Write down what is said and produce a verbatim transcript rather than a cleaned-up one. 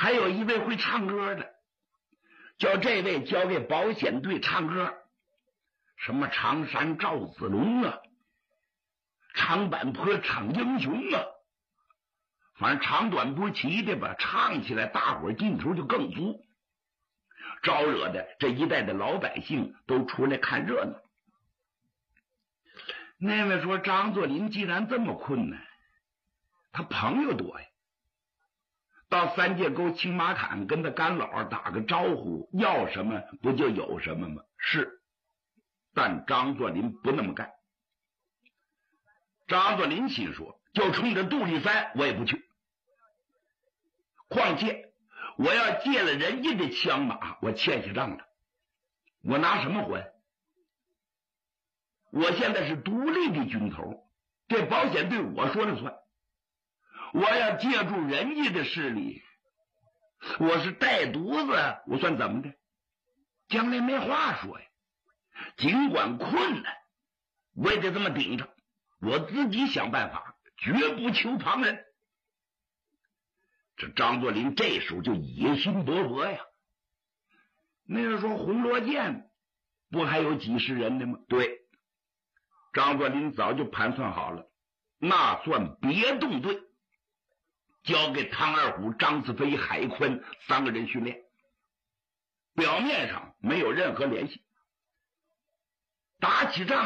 还有一位会唱歌的，叫这位交给保险队唱歌，什么常山赵子龙啊，长坂坡唱英雄啊，反正长短不齐的吧，唱起来大伙劲头就更足，招惹的这一带的老百姓都出来看热闹。那位说张作霖既然这么困难，他朋友多呀，到三界沟青马坎跟他干老打个招呼，要什么不就有什么吗？是，但张作霖不那么干。张作霖心说，就冲着杜立三我也不去，况且我要借了人家的枪马，我欠下账了，我拿什么还？我现在是独立的军头，这保险队我说了算，我要借助人家的势力，我是带犊子，我算怎么的？将来没话说呀。尽管困难，我也得这么顶着，我自己想办法，绝不求旁人。这张作霖这时候就野心勃勃呀。那个说红罗剑不还有几十人的吗？对，张作霖早就盘算好了，那算别动队，交给唐二虎、张子飞、海坤三个人训练，表面上没有任何联系，打起仗